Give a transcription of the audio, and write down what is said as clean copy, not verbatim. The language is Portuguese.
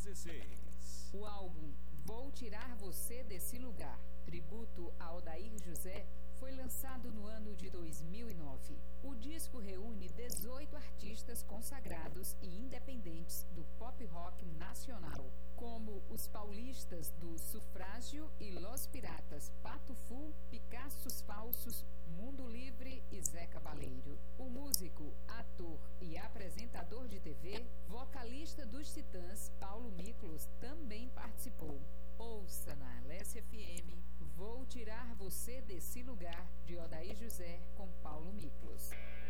2016. O álbum Vou Tirar Você Desse Lugar, tributo a Odair José, foi lançado no ano de 2009. O disco reúne 18 artistas consagrados e independentes do pop rock nacional, como os paulistas do Sufrágio e Los Piratas, Pato Fu, Picassos Falsos, Mundo Livre e Zé Cabaleiro. O músico, ator e apresentador de TV, vocalista dos Titãs, Paulo Miklos, também participou. Ouça na Alessia FM Vou Tirar Você Desse Lugar, de Odair José, com Paulo Miklos.